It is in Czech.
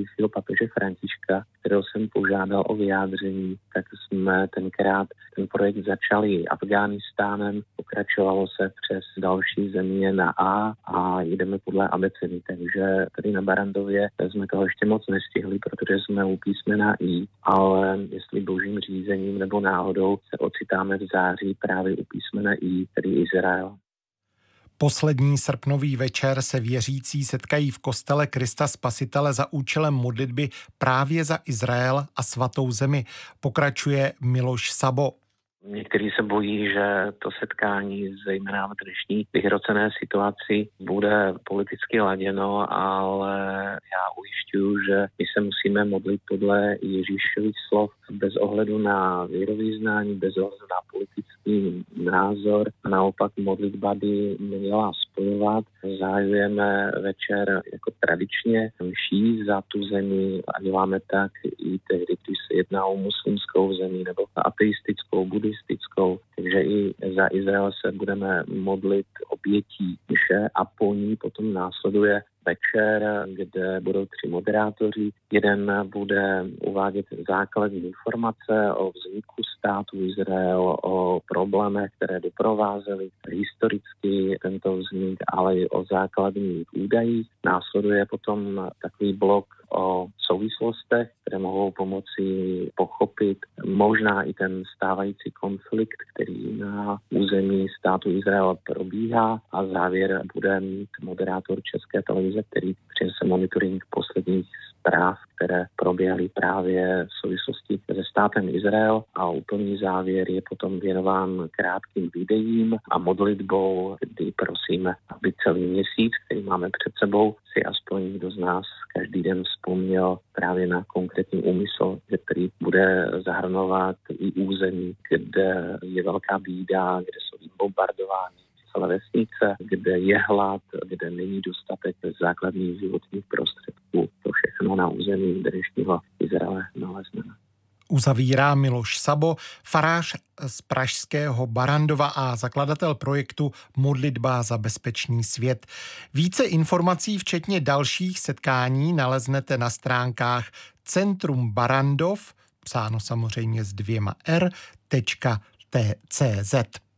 předcházejícího papeže Františka, kterého jsem požádal o vyjádření, tak jsme tenkrát ten projekt začali Afghánistánem, pokračovalo se přes další země na a jdeme podle abecedy. Takže tady na Barrandově jsme toho ještě moc nestihli, protože jsme u písmena I, ale jestli božím řízením nebo náhodou se ocitáme v září právě u písmena I, tedy Izrael. Poslední srpnový večer se věřící setkají v kostele Krista Spasitele za účelem modlitby právě za Izrael a svatou zemi, pokračuje Miloš Sabo. Někteří se bojí, že to setkání, zejména v dnešní vyhrocené situaci, bude politicky laděno, ale já ujišťuju, že my se musíme modlit podle Ježíšových slov bez ohledu na věrovyznání, bez ohledu na politický názor. Naopak modlitba by měla spojovat. Zahajujeme večer jako tradičně mší za tu zemi a děláme tak i tehdy, když se jedná o muslimskou zemi nebo ateistickou, buddhistickou. Takže i za Izrael se budeme modlit obětí mše a po ní potom následuje večer, kde budou 3 moderátoři. Jeden bude uvádět základní informace o vzniku státu Izrael, o problémech, které doprovázely historicky tento vznik, ale i o základních údajích. Následuje potom takový blok o souvislostech, které mohou pomoci pochopit možná i ten stávající konflikt, který na území státu Izrael probíhá, a závěr bude mít moderátor České televize, který přinese monitoring posledních zpráv, které proběhly právě v souvislosti se státem Izrael, a úplný závěr je potom věnován krátkým videím a modlitbou, kdy prosíme, aby celý měsíc, který máme před sebou, si aspoň někdo z nás každý den vzpomněl právě na konkrétní úmysl, který bude zahrnovat i území, kde je velká bída, kde jsou bombardování celé vesnice, kde je hlad, kde není dostatek základních životních prostředků. To všechno na území dnešního Izraele nalezneme. Uzavírá Miloš Sabo, farář z pražského Barrandova a zakladatel projektu Modlitba za bezpečný svět. Více informací, včetně dalších setkání, naleznete na stránkách Centrum Barrandov, psáno samozřejmě s 2 r.cz.